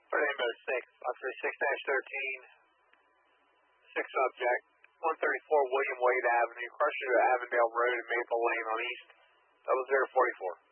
30-6, officer 6-13, 6 subject, 134 William Wade Avenue, crusher to Avondale Road and Maple Lane on East, 0044.